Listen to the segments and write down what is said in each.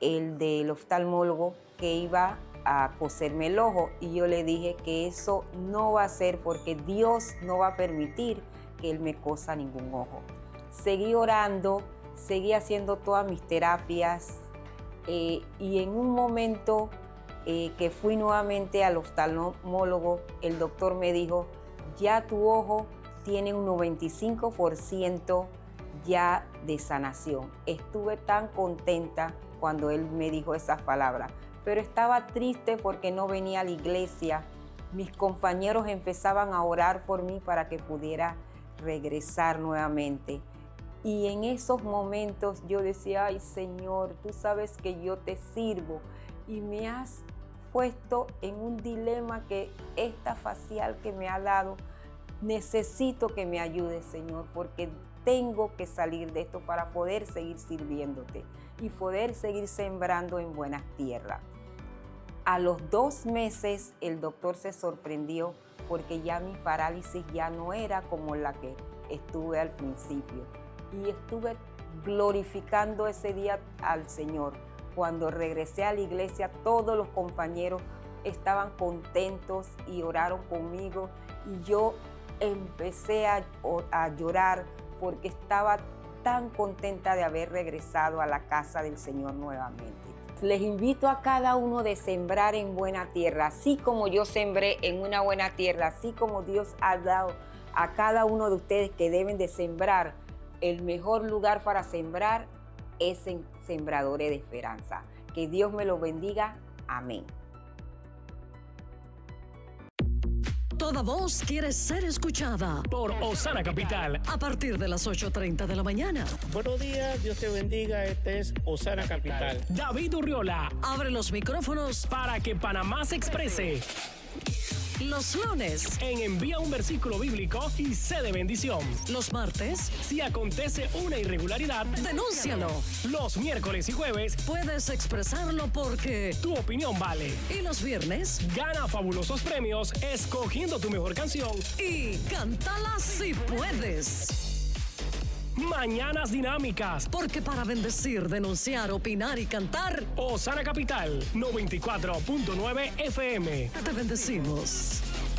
el del oftalmólogo que iba a coserme el ojo, y yo le dije que eso no va a ser porque Dios no va a permitir que Él me cosa ningún ojo. Seguí orando, seguí haciendo todas mis terapias y en un momento que fui nuevamente al oftalmólogo, el doctor me dijo, ya tu ojo tiene un 95% ya de sanación. Estuve tan contenta cuando él me dijo esas palabras, pero estaba triste porque no venía a la iglesia. Mis compañeros empezaban a orar por mí para que pudiera regresar nuevamente. Y en esos momentos yo decía, ay Señor, tú sabes que yo te sirvo y me has puesto en un dilema que esta facial que me ha dado, necesito que me ayudes, Señor, porque tengo que salir de esto para poder seguir sirviéndote y poder seguir sembrando en buenas tierras. A los 2 meses el doctor se sorprendió porque ya mi parálisis ya no era como la que estuve al principio. Y estuve glorificando ese día al Señor. Cuando regresé a la iglesia, todos los compañeros estaban contentos y oraron conmigo. Y yo empecé a llorar porque estaba tan contenta de haber regresado a la casa del Señor nuevamente. Les invito a cada uno de sembrar en buena tierra, así como yo sembré en una buena tierra, así como Dios ha dado a cada uno de ustedes que deben de sembrar. El mejor lugar para sembrar es en Sembradores de Esperanza. Que Dios me los bendiga. Amén. Toda voz quiere ser escuchada por Osana Capital a partir de las 8:30 de la mañana. Buenos días, Dios te bendiga. Este es Osana Capital. David Urriola abre los micrófonos para que Panamá se exprese. Los lunes en Envía un versículo bíblico y sé de bendición. Los martes, si acontece una irregularidad, denúncialo. Los miércoles y jueves, puedes expresarlo porque tu opinión vale. Y los viernes, gana fabulosos premios escogiendo tu mejor canción y cántala si puedes. Mañanas dinámicas. Porque para bendecir, denunciar, opinar y cantar, Osana Capital 94.9 FM. Te bendecimos.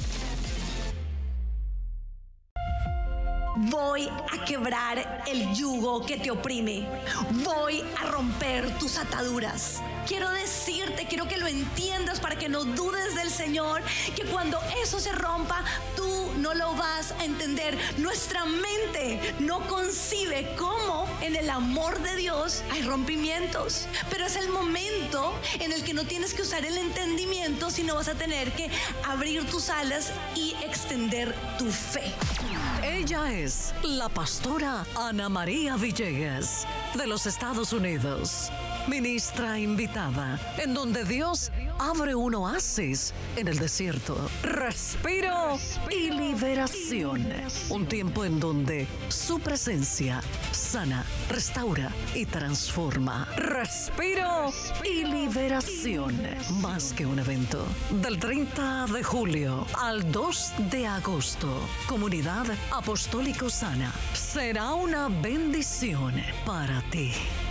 Voy a quebrar el yugo que te oprime. Voy a romper tus ataduras. Quiero decirte, quiero que lo entiendas para que no dudes del Señor, que cuando eso se rompa, tú no lo vas a entender. Nuestra mente no concibe cómo en el amor de Dios hay rompimientos. Pero es el momento en el que no tienes que usar el entendimiento, sino vas a tener que abrir tus alas y extender tu fe. Ella es la pastora Ana María Villegas, de los Estados Unidos. Ministra invitada, en donde Dios abre un oasis en el desierto. Respiro y liberación. Un tiempo en donde su presencia sana, restaura y transforma. Respiro y liberación. Más que un evento. Del 30 de julio al 2 de agosto. Comunidad Apostólico Sana. Será una bendición para ti.